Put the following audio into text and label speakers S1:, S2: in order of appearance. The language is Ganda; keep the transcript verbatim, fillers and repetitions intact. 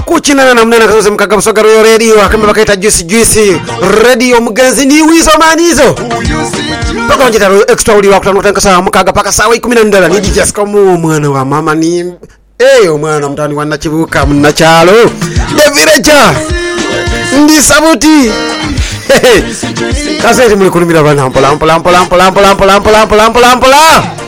S1: kuchina na mnena kazo mkaga msoga royo radio akamba bakaita juice juice radio mugenzi ni wizo manizo paka njita extra uli wakutana kutanka saa mkaga paka sawa kumi na ndala ni just kama mwana wa mama ni eyo mwana mtani wana chibuka mna chalo Devirecha ndi sabuti kaseti muli kulumira bana mpola mpola mpola mpola mpola mpola mpola mpola mpola